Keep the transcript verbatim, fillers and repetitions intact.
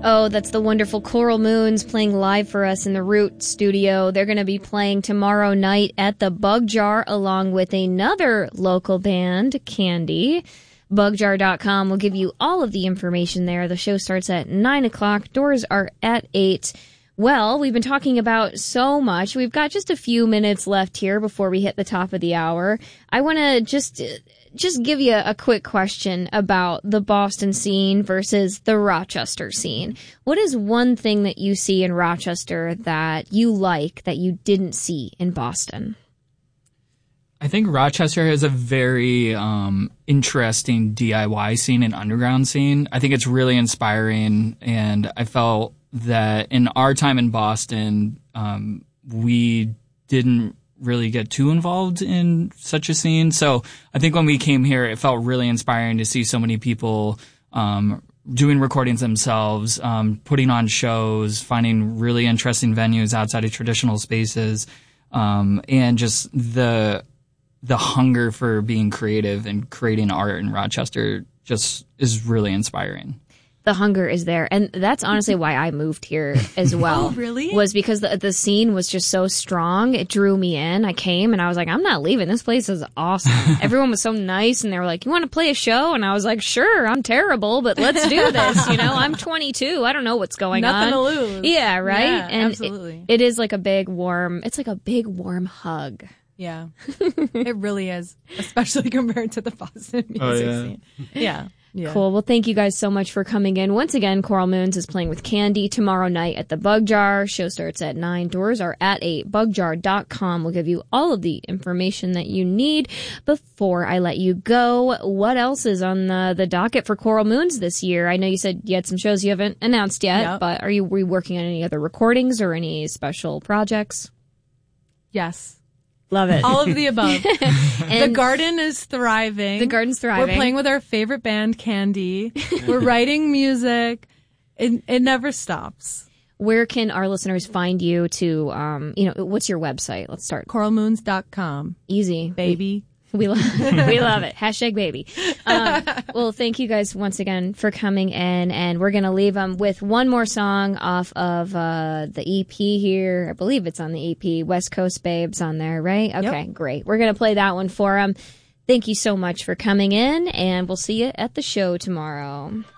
Oh, that's the wonderful Coral Moons playing live for us in the Root studio. They're going to be playing tomorrow night at the Bug Jar along with another local band, Candy. bug jar dot com will give you all of the information there. The show starts at nine o'clock. Doors are at eight. Well, we've been talking about so much. We've got just a few minutes left here before we hit the top of the hour. I want to just just give you a quick question about the Boston scene versus the Rochester scene. What is one thing that you see in Rochester that you like that you didn't see in Boston? I think Rochester has a very um, interesting D I Y scene and underground scene. I think it's really inspiring, and I felt that in our time in Boston, um, we didn't really get too involved in such a scene. So I think when we came here, it felt really inspiring to see so many people um, doing recordings themselves, um, putting on shows, finding really interesting venues outside of traditional spaces, um, and just the the hunger for being creative and creating art in Rochester just is really inspiring. The hunger is there. And that's honestly why I moved here as well. Oh, really? Was because the, the scene was just so strong. It drew me in. I came and I was like, I'm not leaving. This place is awesome. Everyone was so nice and they were like, you want to play a show? And I was like, sure, I'm terrible, but let's do this. You know, I'm twenty-two. I don't know what's going Nothing on. Nothing to lose. Yeah, right? Yeah, and absolutely. It, it is like a big warm, it's like a big warm hug. Yeah, it really is, especially compared to the Boston music oh, yeah. scene. Yeah. Yeah. Cool. Well, thank you guys so much for coming in. Once again, Coral Moons is playing with Candy tomorrow night at the Bug Jar. Show starts at nine. Doors are at eight. bug jar dot com will give you all of the information that you need. Before I let you go, what else is on the, the docket for Coral Moons this year? I know you said you had some shows you haven't announced yet, yep. but are you were you working on any other recordings or any special projects? Yes. Love it. All of the above. The garden is thriving. The garden's thriving. We're playing with our favorite band, Candy. We're writing music. It, it never stops. Where can our listeners find you to, um, you know, what's your website? Let's start. coral moons dot com. Easy. Baby. We love we love it. Hashtag baby. Um, well, thank you guys once again for coming in, and we're going to leave them with one more song off of uh, the E P here. I believe it's on the E P, West Coast Babes on there, right? Okay, yep. Great. We're going to play that one for them. Thank you so much for coming in, and we'll see you at the show tomorrow.